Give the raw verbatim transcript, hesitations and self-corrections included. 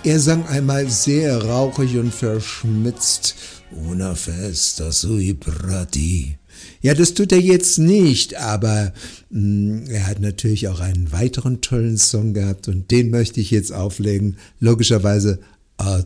Er sang einmal sehr rauchig und verschmitzt, una festa sui prati. Ja, das tut er jetzt nicht, aber mh, er hat natürlich auch einen weiteren tollen Song gehabt und den möchte ich jetzt auflegen. Logischerweise